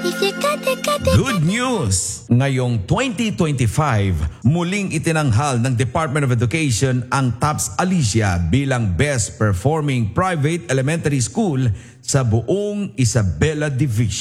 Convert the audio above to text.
Good news! Ngayong 2025, muling itinanghal ng Department of Education ang TAPS Alicia bilang Best Performing Private Elementary School sa buong Isabela Division.